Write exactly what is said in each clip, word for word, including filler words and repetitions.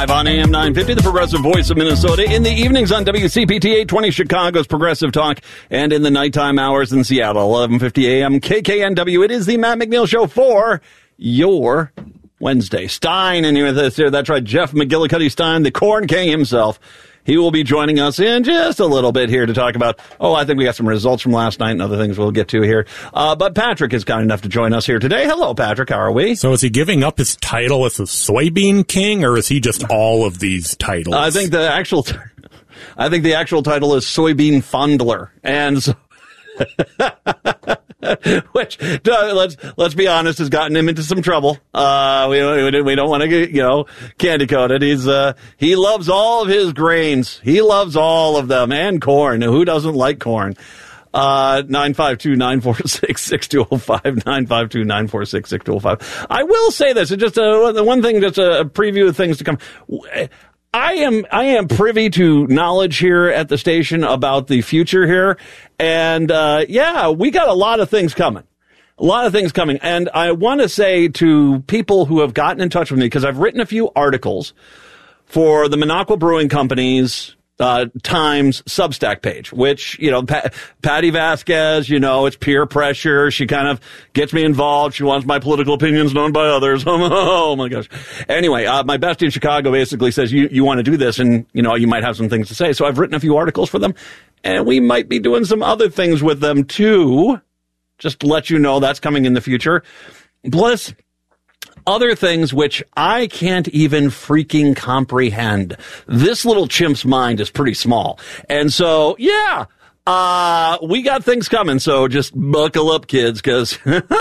Live on A M nine fifty, the Progressive Voice of Minnesota. In the evenings on W C P T eight twenty, Chicago's Progressive Talk. And in the nighttime hours in Seattle, eleven fifty A M, K K N W. It is the Matt McNeil Show for your Wednesday. Stein and with us here. That's right, Jeff McGillicuddy Stein, the Corn King himself. He will be joining us in just a little bit here to talk about, oh, I think we got some results from last night and other things we'll get to here. Uh, but Patrick is kind enough to join us here today. Hello, Patrick. How are we? So is he giving up his title as a soybean king, or is he just all of these titles? I think the actual, t- I think the actual title is soybean fondler. And so, which, uh, let's, let's be honest, has gotten him into some trouble. Uh, we, we, we don't want to get, you know, candy coated. He's, uh, he loves all of his grains. He loves all of them, and corn. Who doesn't like corn? Uh, nine five two, nine four six, six two zero five, nine five two, nine four six, six two zero five. I will say this, it's just a, the one thing, just a, a preview of things to come. I am I am privy to knowledge here at the station about the future here. And, uh, yeah, we got a lot of things coming. A lot of things coming. And I want to say to people who have gotten in touch with me, because I've written a few articles for the Minocqua Brewing Company's uh, Times Substack page, which, you know, pa- Patty Vasquez, you know, it's peer pressure. She kind of gets me involved. She wants my political opinions known by others. Oh, my gosh. Anyway, uh, my bestie in Chicago basically says, you, you want to do this, and, you know, you might have some things to say. So I've written a few articles for them, and we might be doing some other things with them, too. Just to let you know that's coming in the future. Plus, other things which I can't even freaking comprehend. This little chimp's mind is pretty small. And so, yeah, uh, we got things coming. So just buckle up, kids, because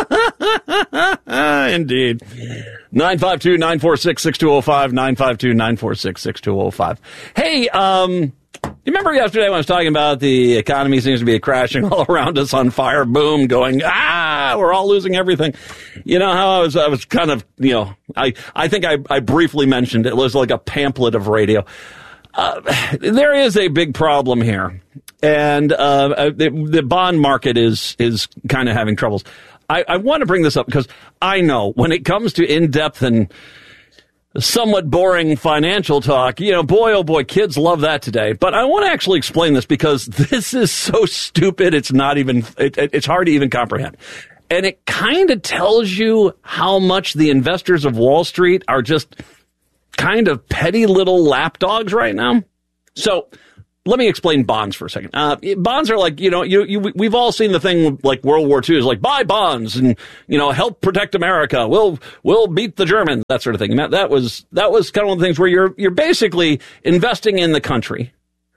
indeed. nine five two, nine four six, six two zero five, nine five two, nine four six, six two zero five. Hey, um... you remember yesterday when I was talking about the economy seems to be crashing all around us, on fire, boom, going, ah, we're all losing everything. You know how I was, I was kind of, you know, I, I think I, I briefly mentioned it. It was like a pamphlet of radio. Uh, there is a big problem here. And, uh, the, the bond market is, is kind of having troubles. I, I want to bring this up because I know when it comes to in-depth and somewhat boring financial talk, you know, boy, oh boy, kids love that today. But I want to actually explain this because this is so stupid, it's not even, it, it, it's hard to even comprehend. And it kind of tells you how much the investors of Wall Street are just kind of petty little lapdogs right now. So let me explain bonds for a second. Uh, bonds are like, you know, you, you, we've all seen the thing like World War Two is like, buy bonds and, you know, help protect America. We'll, we'll beat the Germans, that sort of thing. And that, that was, that was kind of one of the things where you're, you're basically investing in the country.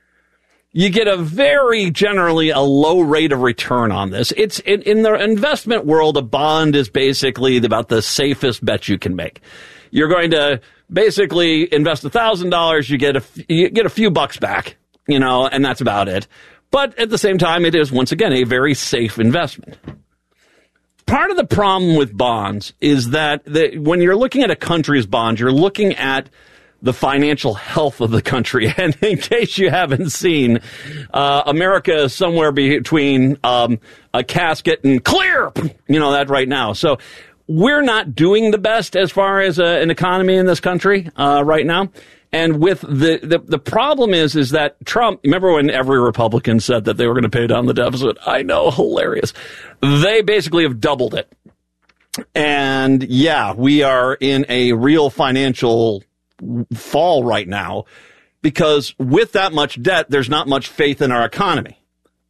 You get a very generally a low rate of return on this. It's in, in the investment world, a bond is basically about the safest bet you can make. You're going to basically invest a thousand dollars. You get a, you get a few bucks back. You know, and that's about it. But at the same time, it is, once again, a very safe investment. Part of the problem with bonds is that the, when you're looking at a country's bonds, you're looking at the financial health of the country. And in case you haven't seen, uh, America is somewhere between um, a casket and clear, you know, that right now. So we're not doing the best as far as uh, an economy in this country uh, right now. And with the, the, the problem is, is that Trump, remember when every Republican said that they were going to pay down the deficit? I know, hilarious. They basically have doubled it. And yeah, we are in a real financial fall right now because with that much debt, there's not much faith in our economy.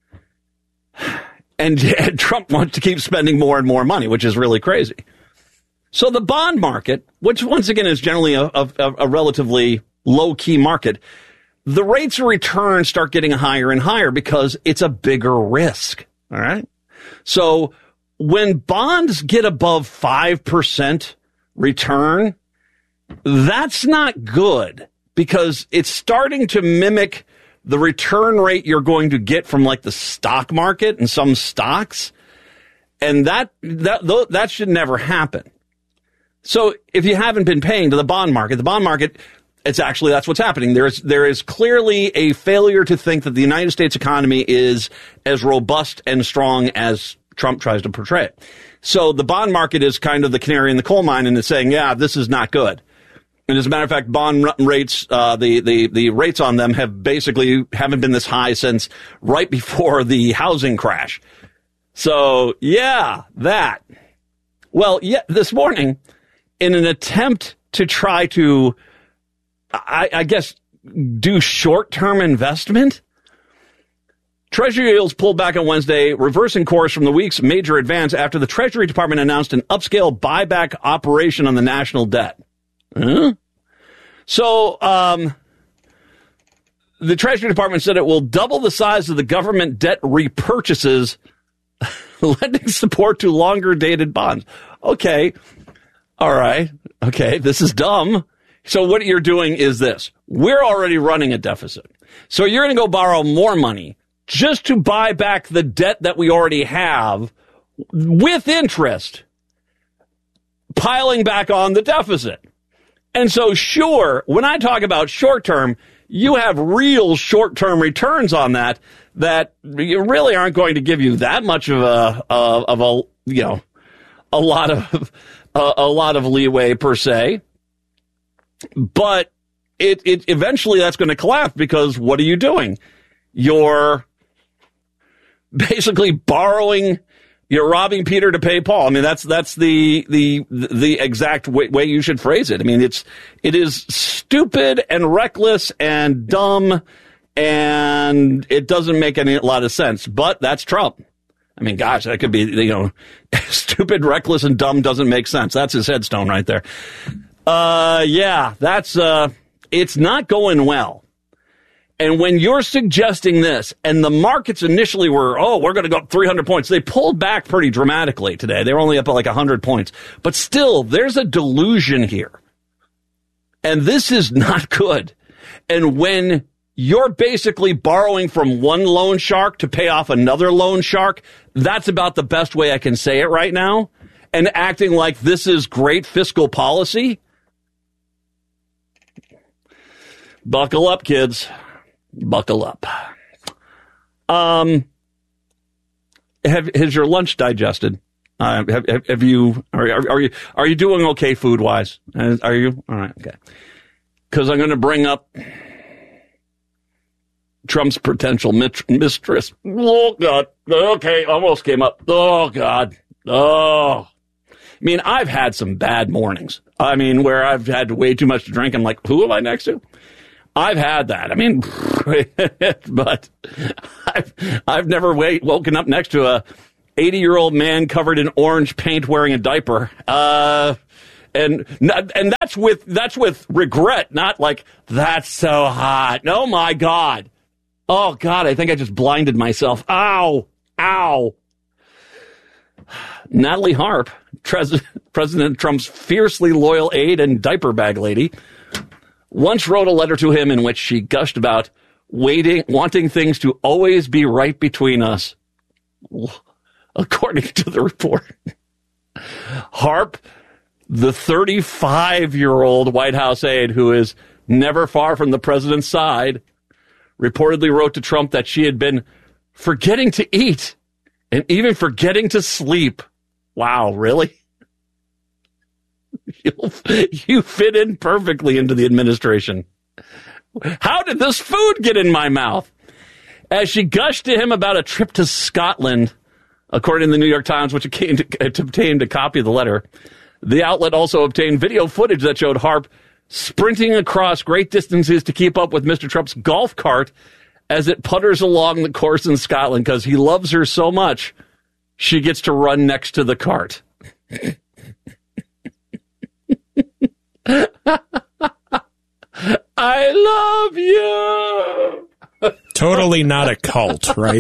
And, and Trump wants to keep spending more and more money, which is really crazy. So the bond market, which once again is generally a, a, a relatively low-key market, the rates of return start getting higher and higher because it's a bigger risk. All right. So when bonds get above five percent return, that's not good because it's starting to mimic the return rate you're going to get from like the stock market and some stocks. And that, that, that should never happen. So if you haven't been paying to the bond market, the bond market, it's actually, that's what's happening. There is, there is clearly a failure to think that the United States economy is as robust and strong as Trump tries to portray it. So the bond market is kind of the canary in the coal mine and it's saying, yeah, this is not good. And as a matter of fact, bond rates, uh, the, the, the rates on them have basically haven't been this high since right before the housing crash. So, yeah, that. Well, yeah, this morning, in an attempt to try to, I, I guess, do short-term investment, Treasury yields pulled back on Wednesday, reversing course from the week's major advance after the Treasury Department announced an upscale buyback operation on the national debt. Huh? So, um, the Treasury Department said it will double the size of the government debt repurchases, lending support to longer dated bonds. Okay. All right. Okay. This is dumb. So what you're doing is this. We're already running a deficit. So you're going to go borrow more money just to buy back the debt that we already have with interest, piling back on the deficit. And so, sure, when I talk about short-term, you have real short-term returns on that that you really aren't going to give you that much of a of, of a you know a lot of a, a lot of leeway per se. But it it eventually that's going to collapse because what are you doing? You're basically borrowing. You're robbing Peter to pay Paul. I mean, that's that's the the the exact way, way you should phrase it. I mean, it's it is stupid and reckless and dumb, and it doesn't make any a lot of sense. But that's Trump. I mean, gosh, that could be, you know, stupid, reckless, and dumb doesn't make sense. That's his headstone right there. Uh, yeah, that's uh, it's not going well. And when you're suggesting this, and the markets initially were, oh, we're going to go up three hundred points, they pulled back pretty dramatically today. They were only up at like one hundred points. But still, there's a delusion here. And this is not good. And when you're basically borrowing from one loan shark to pay off another loan shark, that's about the best way I can say it right now. And acting like this is great fiscal policy. Buckle up, kids. Buckle up. Um, have has your lunch digested? Uh, have, have have you are, are are you are you doing okay food wise? Are you all right? Okay. Because I'm going to bring up Trump's potential mit- mistress. Oh God. Okay, almost came up. Oh God. Oh. I mean, I've had some bad mornings. I mean, where I've had way too much to drink. I'm like, who am I next to? I've had that. I mean, but I've, I've never wait, woken up next to a eighty-year-old man covered in orange paint wearing a diaper. Uh, and and that's with that's with regret, not like, that's so hot. Oh, my God. Oh, God, I think I just blinded myself. Ow. Ow. Natalie Harp, Pres- President Trump's fiercely loyal aide and diaper bag lady, once wrote a letter to him in which she gushed about waiting, wanting things to always be right between us, according to the report. Harp, the thirty-five-year-old White House aide who is never far from the president's side, reportedly wrote to Trump that she had been forgetting to eat and even forgetting to sleep. Wow, really? You'll, you fit in perfectly into the administration. How did this food get in my mouth? As she gushed to him about a trip to Scotland, according to the New York Times, which obtained a copy of the letter, the outlet also obtained video footage that showed Harp sprinting across great distances to keep up with Mister Trump's golf cart as it putters along the course in Scotland because he loves her so much, she gets to run next to the cart. I love you. Totally not a cult, right?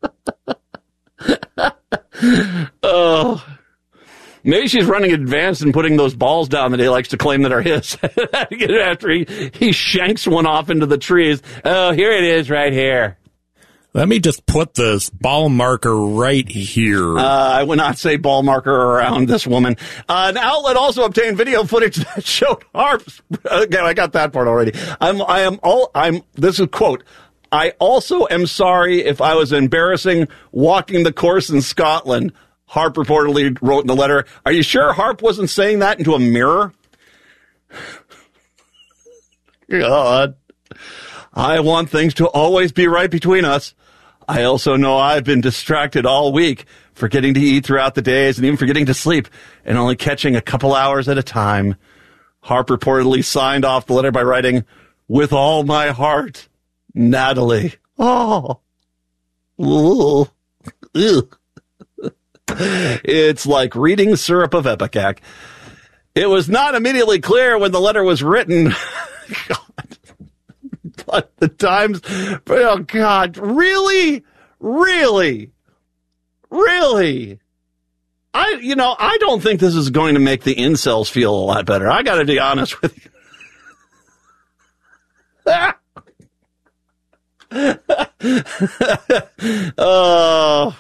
Oh, maybe she's running advanced and putting those balls down that he likes to claim that are his. After he, he shanks one off into the trees. Oh, here it is right here. Let me just put this ball marker right here. Uh, I would not say ball marker around this woman. Uh, an outlet also obtained video footage that showed Harp's. Okay, I got that part already. I'm, I am all, I'm, this is a quote. I also am sorry if I was embarrassing walking the course in Scotland. Harp reportedly wrote in the letter. Are you sure Harp wasn't saying that into a mirror? God. I want things to always be right between us. I also know I've been distracted all week, forgetting to eat throughout the days and even forgetting to sleep and only catching a couple hours at a time. Harp reportedly signed off the letter by writing, "With all my heart, Natalie." Oh. Ooh. Ew. It's like reading syrup of Ipecac. It was not immediately clear when the letter was written. God. But the Times, oh God, really? Really? Really? I, you know, I don't think this is going to make the incels feel a lot better. I got to be honest with you. Oh,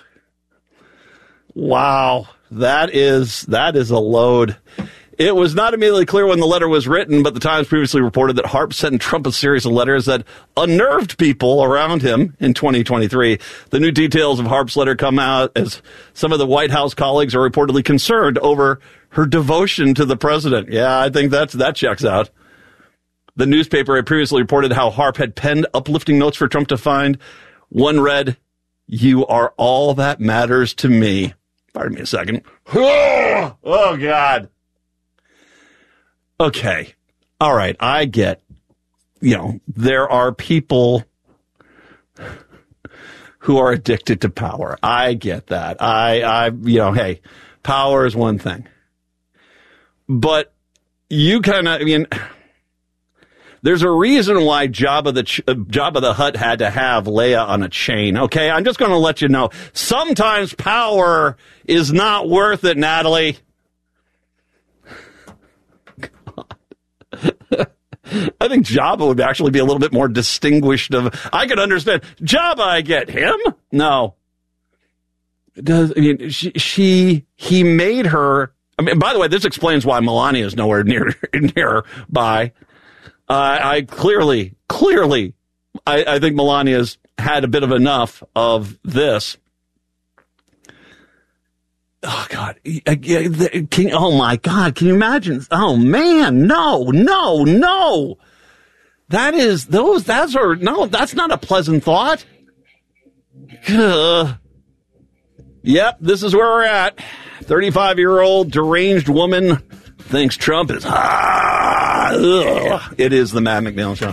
wow. That is, that is a load. It was not immediately clear when the letter was written, but the Times previously reported that Harp sent Trump a series of letters that unnerved people around him in twenty twenty-three. The new details of Harp's letter come out as some of the White House colleagues are reportedly concerned over her devotion to the president. Yeah, I think that's, that checks out. The newspaper had previously reported how Harp had penned uplifting notes for Trump to find. One read, "You are all that matters to me." Pardon me a second. Oh, oh God. Okay. All right. I get, you know, there are people who are addicted to power. I get that. I, I, you know, hey, power is one thing. But you kind of, I mean, there's a reason why Jabba the, Ch- Jabba the Hutt had to have Leia on a chain. Okay. I'm just going to let you know. Sometimes power is not worth it, Natalie. I think Jabba would actually be a little bit more distinguished. Of I could understand Jabba. I get him. No, does I mean she, she he made her. I mean, by the way, this explains why Melania is nowhere near nearby. Uh, I clearly, clearly, I, I think Melania's had a bit of enough of this. Oh, God. Can, oh, my God. Can you imagine? Oh, man. No, no, no. That is, those, that's are, no, that's not a pleasant thought. Uh, yep, this is where we're at. thirty-five-year-old deranged woman thinks Trump is, ah, ugh. It is the Matt McNeil Show.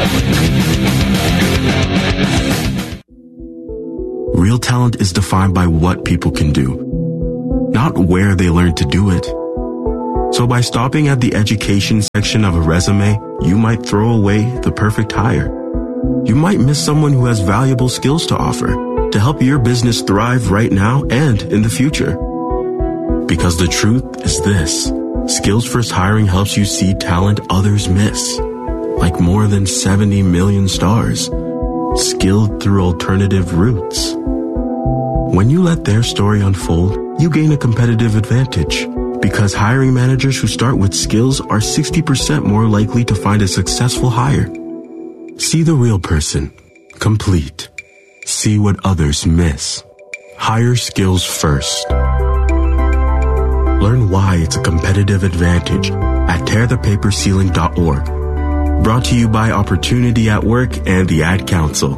Real talent is defined by what people can do, not where they learn to do it. So by stopping at the education section of a resume, you might throw away the perfect hire. You might miss someone who has valuable skills to offer to help your business thrive right now and in the future. Because the truth is this, Skills First Hiring helps you see talent others miss, like more than seventy million stars, skilled through alternative routes. When you let their story unfold, you gain a competitive advantage because hiring managers who start with skills are sixty percent more likely to find a successful hire. See the real person, complete. See what others miss. Hire skills first. Learn why it's a competitive advantage at tear the paper ceiling dot org. Brought to you by Opportunity at Work and the Ad Council.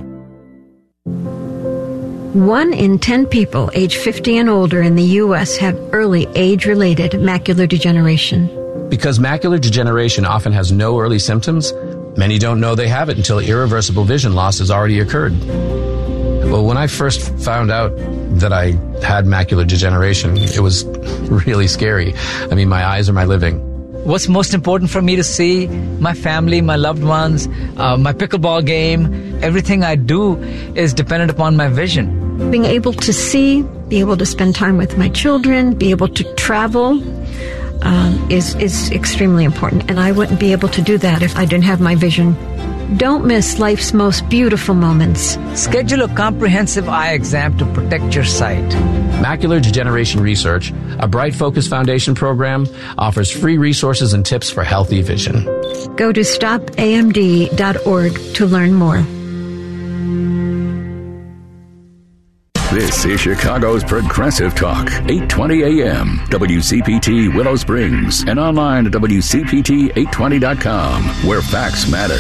One in ten people age fifty and older in the U S have early age-related macular degeneration. Because macular degeneration often has no early symptoms, many don't know they have it until irreversible vision loss has already occurred. Well, when I first found out that I had macular degeneration, it was really scary. I mean, my eyes are my living. What's most important for me to see? My family, my loved ones, uh, my pickleball game. Everything I do is dependent upon my vision. Being able to see, be able to spend time with my children, be able to travel um, is, is extremely important. And I wouldn't be able to do that if I didn't have my vision. Don't miss life's most beautiful moments. Schedule a comprehensive eye exam to protect your sight. Macular Degeneration Research, a Bright Focus Foundation program, offers free resources and tips for healthy vision. Go to stop A M D dot org to learn more. This is Chicago's Progressive Talk, eight twenty A M, W C P T Willow Springs, and online at W C P T eight twenty dot com, where facts matter.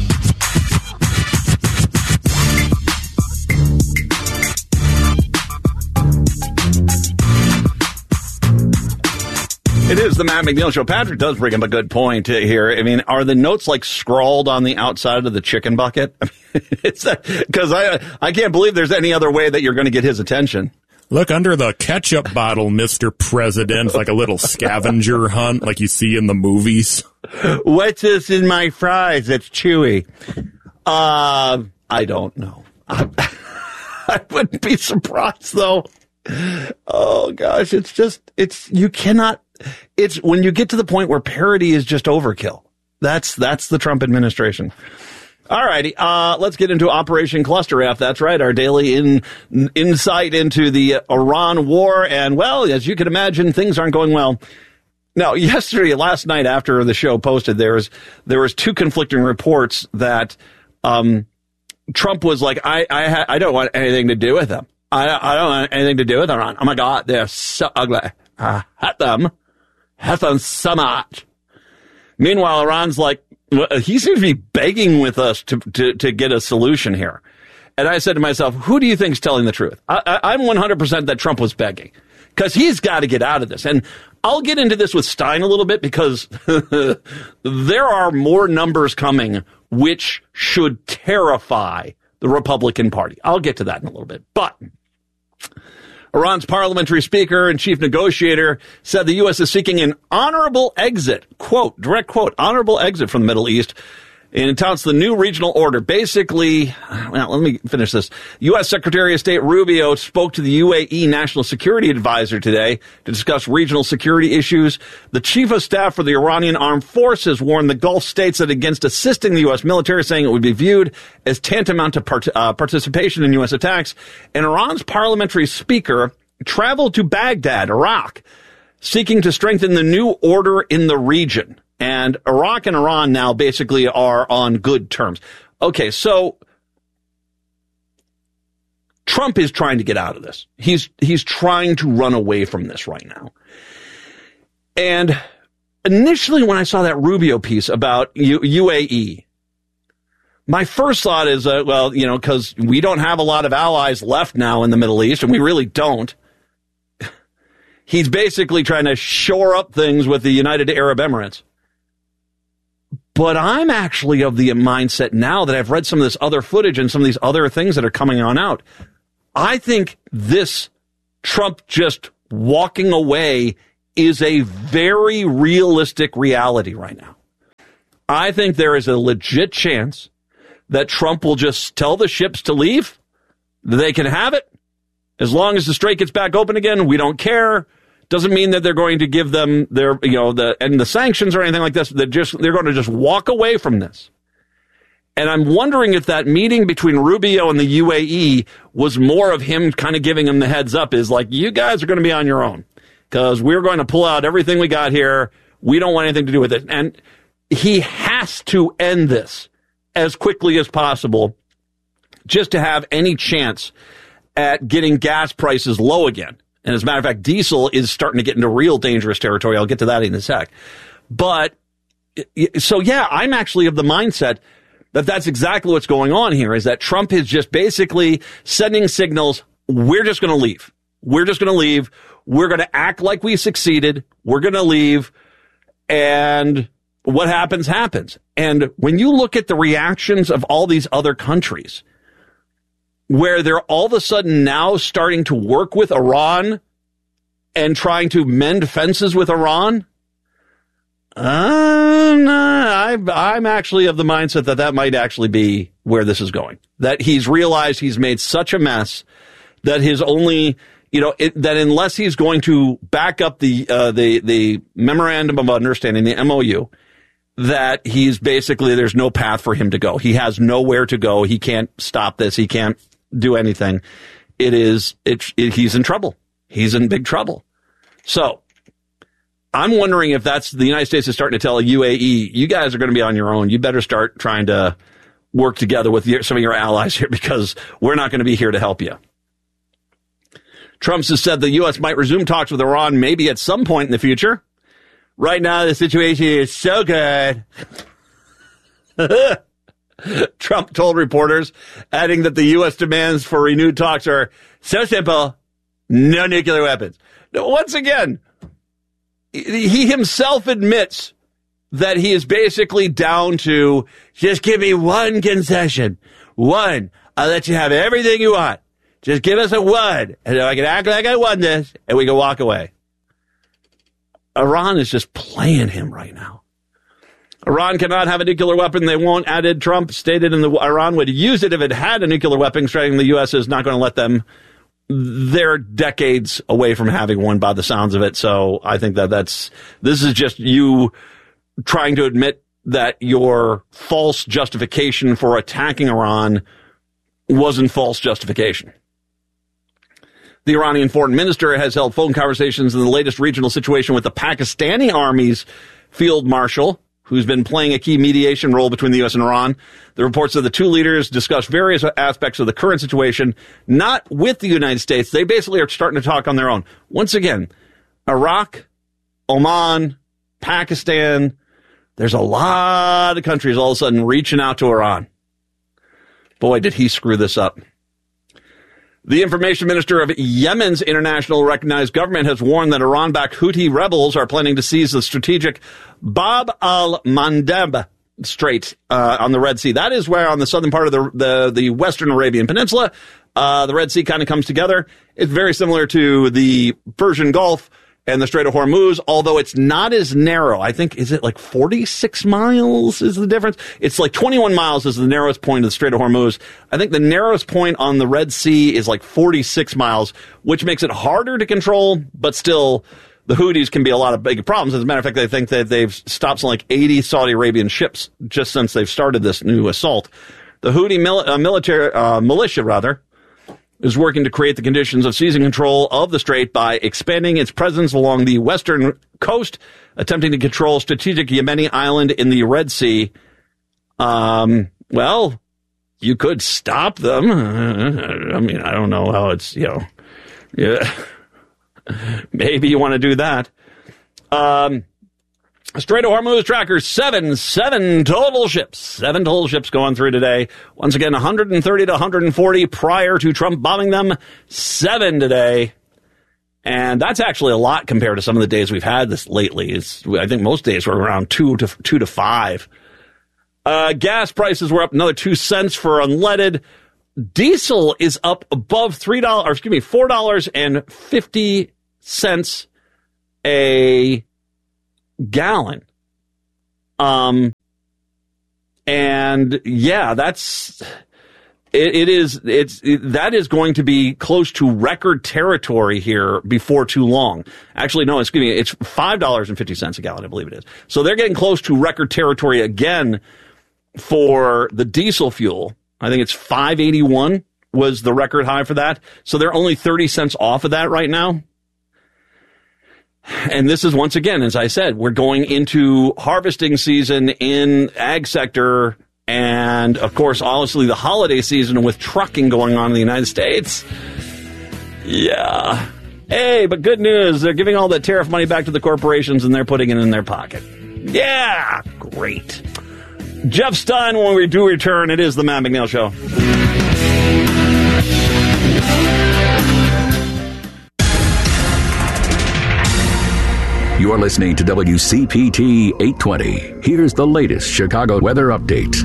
It is the Matt McNeil Show. Patrick does bring up a good point here. I mean, are the notes like scrawled on the outside of the chicken bucket? I mean, it's because I I can't believe there's any other way that you're going to get his attention. Look under the ketchup bottle, Mister President. It's like a little scavenger hunt like you see in the movies. What's this in my fries that's chewy? Uh, I don't know. I, I wouldn't be surprised, though. Oh, gosh, it's just, it's, you cannot, it's when you get to the point where parody is just overkill. That's, that's the Trump administration. All righty, uh, let's get into Operation Cluster F. That's right, our daily in, insight into the Iran war. And, well, as you can imagine, things aren't going well. Now, yesterday, last night after the show posted, there was, there was two conflicting reports that um, Trump was like, I, I, ha- I don't want anything to do with them. I, I don't want anything to do with Iran. Oh, my God, they're so ugly. I hate them. Hate them so much. Meanwhile, Iran's like, he seems to be begging with us to, to, to get a solution here. And I said to myself, who do you think is telling the truth? I, I, I'm one hundred percent that Trump was begging because he's got to get out of this. And I'll get into this with Stein a little bit because there are more numbers coming which should terrify the Republican Party. I'll get to that in a little bit. But Iran's parliamentary speaker and chief negotiator said the U S is seeking an honorable exit, quote, direct quote, honorable exit from the Middle East, and it touts the new regional order. Basically, well, let me finish this. U S Secretary of State Rubio spoke to the U A E National Security Advisor today to discuss regional security issues. The chief of staff for the Iranian Armed Forces warned the Gulf states that against assisting the U S military, saying it would be viewed as tantamount to part- uh, participation in U S attacks. And Iran's parliamentary speaker traveled to Baghdad, Iraq, seeking to strengthen the new order in the region. And Iraq and Iran now basically are on good terms. Okay, so Trump is trying to get out of this. He's he's trying to run away from this right now. And initially when I saw that Rubio piece about U- UAE, my first thought is, uh, well, you know, because we don't have a lot of allies left now in the Middle East, and we really don't. He's basically trying to shore up things with the United Arab Emirates. But I'm actually of the mindset now that I've read some of this other footage and some of these other things that are coming on out. I think this Trump just walking away is a very realistic reality right now. I think there is a legit chance that Trump will just tell the ships to leave. They can have it. As long as the strait gets back open again, we don't care. Doesn't mean that they're going to give them their, you know, the and the sanctions or anything like this. They're just they're going to just walk away from this. And I'm wondering if that meeting between Rubio and the U A E was more of him kind of giving him the heads up, is like, you guys are going to be on your own because we're going to pull out everything we got here. We don't want anything to do with it. And he has to end this as quickly as possible just to have any chance at getting gas prices low again. And as a matter of fact, diesel is starting to get into real dangerous territory. I'll get to that in a sec. But so, yeah, I'm actually of the mindset that that's exactly what's going on here, is that Trump is just basically sending signals. We're just going to leave. We're just going to leave. We're going to act like we succeeded. We're going to leave. And what happens, happens. And when you look at the reactions of all these other countries, where they're all of a sudden now starting to work with Iran and trying to mend fences with Iran, um, I'm, I'm actually of the mindset that that might actually be where this is going. That he's realized he's made such a mess that his only, you know, it, that unless he's going to back up the uh, the the memorandum of understanding, the M O U, that he's basically, there's no path for him to go. He has nowhere to go. He can't stop this. He can't do anything. It is, it, it, he's in trouble. He's in big trouble. So I'm wondering if that's the United States is starting to tell U A E, you guys are going to be on your own. You better start trying to work together with your, some of your allies here, because we're not going to be here to help you. Trump has said the U S might resume talks with Iran maybe at some point in the future. Right now, the situation is so good. Trump told reporters, adding that the U S demands for renewed talks are so simple, no nuclear weapons. Now, once again, he himself admits that he is basically down to just give me one concession. One. I'll let you have everything you want. Just give us a one, and I can act like I won this, and we can walk away. Iran is just playing him right now. Iran cannot have a nuclear weapon. They won't, added Trump, stated in the Iran would use it if it had a nuclear weapon, striking the U S is not going to let them. They're decades away from having one by the sounds of it. So I think that that's, this is just you trying to admit that your false justification for attacking Iran wasn't false justification. The Iranian foreign minister has held phone conversations in the latest regional situation with the Pakistani Army's field marshal, who's been playing a key mediation role between the U S and Iran. The reports of the two leaders discussed various aspects of the current situation, not with the United States. They basically are starting to talk on their own. Once again, Iraq, Oman, Pakistan, there's a lot of countries all of a sudden reaching out to Iran. Boy, did he screw this up. The information minister of Yemen's international recognized government has warned that Iran-backed Houthi rebels are planning to seize the strategic Bab al-Mandeb Strait uh, on the Red Sea. That is where on the southern part of the the, the Western Arabian Peninsula, uh, the Red Sea kind of comes together. It's very similar to the Persian Gulf and the Strait of Hormuz, although it's not as narrow. I think, is it like forty-six miles is the difference? It's like twenty-one miles is the narrowest point of the Strait of Hormuz. I think the narrowest point on the Red Sea is like forty-six miles, which makes it harder to control, but still, the Houthis can be a lot of big problems. As a matter of fact, they think that they've stopped some like eighty Saudi Arabian ships just since they've started this new assault. The Houthi mil- uh, military, uh, militia, rather, is working to create the conditions of seizing control of the strait by expanding its presence along the western coast, attempting to control strategic Yemeni island in the Red Sea. Um, well, you could stop them. I mean, I don't know how it's, you know, yeah, maybe you want to do that. Um, Strait of Hormuz trackers, seven, seven total ships, seven total ships going through today. Once again, one hundred thirty to one hundred forty prior to Trump bombing them, seven today. And that's actually a lot compared to some of the days we've had this lately. It's, I think most days were around two to two to five. Uh, gas prices were up another two cents for unleaded. Diesel is up above three dollars, or excuse me, four dollars and fifty cents a gallon. Um, and yeah, that's, it, it is, it's, it, that is going to be close to record territory here before too long. Actually, no, excuse me, it's five dollars and fifty cents a gallon, I believe it is. So they're getting close to record territory again for the diesel fuel. I think it's five eighty-one was the record high for that. So they're only thirty cents off of that right now. And this is, once again, as I said, we're going into harvesting season in ag sector and, of course, obviously the holiday season with trucking going on in the United States. Yeah. Hey, but good news. They're giving all the tariff money back to the corporations and they're putting it in their pocket. Yeah. Great. Jeff Stein, when we do return, it is the Matt McNeil Show. You're listening to W C P T eight twenty. Here's the latest Chicago weather update.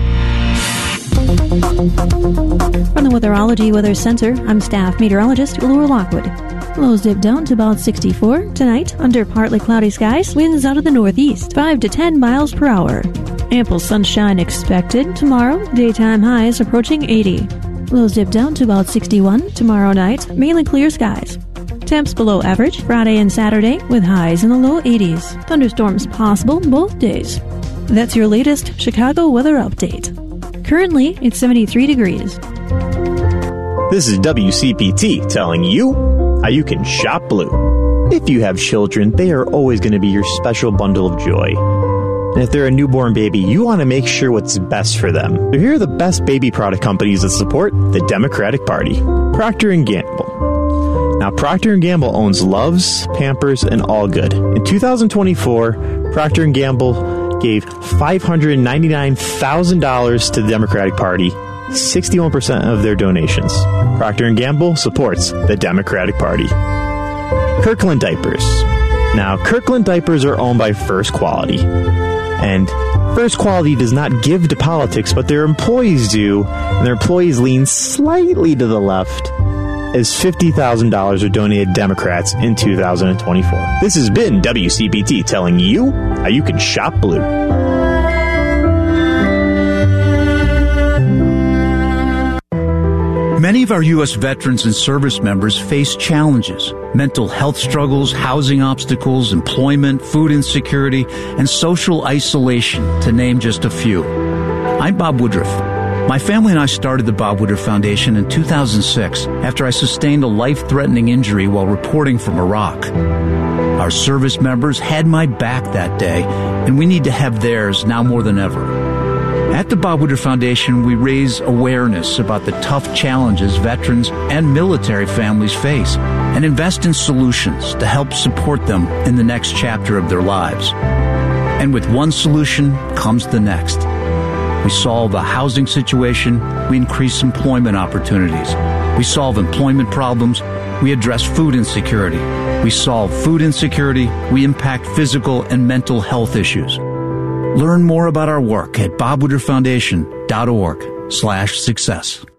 From the Weatherology Weather Center, I'm staff meteorologist Laura Lockwood. Lows dip down to about sixty-four. Tonight, under partly cloudy skies, winds out of the northeast, five to ten miles per hour. Ample sunshine expected. Tomorrow, daytime highs approaching eighty. Lows dip down to about sixty-one. Tomorrow night, mainly clear skies. Temps below average Friday and Saturday with highs in the low eighties. Thunderstorms possible both days. That's your latest Chicago weather update. Currently, it's seventy-three degrees. This is W C P T telling you how you can shop blue. If you have children, they are always going to be your special bundle of joy. And if they're a newborn baby, you want to make sure what's best for them. So here are the best baby product companies that support the Democratic Party. Procter and Gamble. Now, Procter and Gamble owns Luvs, Pampers, and Allgood. In two thousand twenty-four, Procter and Gamble gave five hundred ninety-nine thousand dollars to the Democratic Party, sixty-one percent of their donations. Procter and Gamble supports the Democratic Party. Kirkland Diapers. Now, Kirkland Diapers are owned by First Quality. And First Quality does not give to politics, but their employees do, and their employees lean slightly to the left, as fifty thousand dollars are donated to Democrats in two thousand twenty-four. This has been W C P T telling you how you can shop blue. Many of our U S veterans and service members face challenges: mental health struggles, housing obstacles, employment, food insecurity, and social isolation, to name just a few. I'm Bob Woodruff. My family and I started the Bob Woodruff Foundation in two thousand six after I sustained a life-threatening injury while reporting from Iraq. Our service members had my back that day, and we need to have theirs now more than ever. At the Bob Woodruff Foundation, we raise awareness about the tough challenges veterans and military families face and invest in solutions to help support them in the next chapter of their lives. And with one solution comes the next. We solve a housing situation, we increase employment opportunities. We solve employment problems, we address food insecurity. We solve food insecurity, we impact physical and mental health issues. Learn more about our work at bob woodruff foundation dot org slash success.